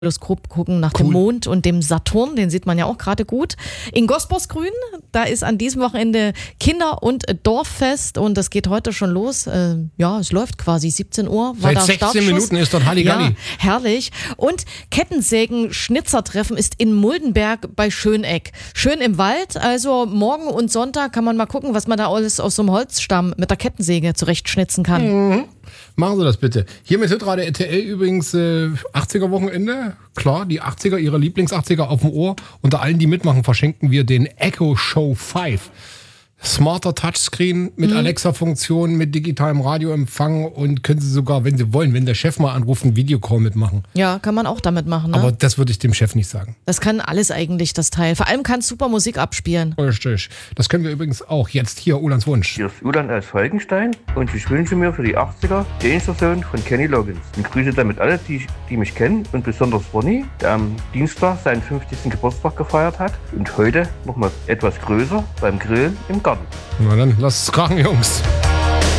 Teleskop gucken nach dem Mond und dem Saturn, den sieht man ja auch gerade gut. In Gosposgrün, da ist an diesem Wochenende Kinder- und Dorffest und das geht heute schon los. Es läuft quasi 17 Uhr. Seit 16 Minuten ist dort Halligalli. Ja, herrlich. Und Kettensägen-Schnitzertreffen ist in Muldenberg bei Schöneck. Schön im Wald, also morgen und Sonntag kann man mal gucken, was man da alles aus so einem Holzstamm mit der Kettensäge zurechtschnitzen kann. Mhm. Machen Sie das bitte. Hier mit Hitradio RTL übrigens 80er-Wochenende. Klar, die 80er, ihre Lieblings-80er auf dem Ohr. Unter allen, die mitmachen, verschenken wir den Echo Show 5. Smarter Touchscreen mit Alexa-Funktion, mit digitalem Radioempfang und können Sie sogar, wenn Sie wollen, wenn der Chef mal anruft, einen Videocall mitmachen. Ja, kann man auch damit machen. Ne? Aber das würde ich dem Chef nicht sagen. Das kann alles eigentlich, das Teil. Vor allem kann es super Musik abspielen. Richtig. Das können wir übrigens auch. Jetzt hier Ulans Wunsch. Hier ist Ulan aus Falkenstein und ich wünsche mir für die 80er Danger Zone von Kenny Loggins. Und grüße damit alle, die mich kennen und besonders Ronny, der am Dienstag seinen 50. Geburtstag gefeiert hat und heute nochmal etwas größer beim Grillen im Garten. Na dann, lasst es krachen, Jungs.